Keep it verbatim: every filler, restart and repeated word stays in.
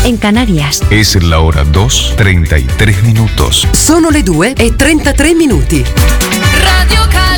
en Canarias. Es la hora dos, treinta y tres minutos. Sono le due e trentatré minuti. Radio Calabria.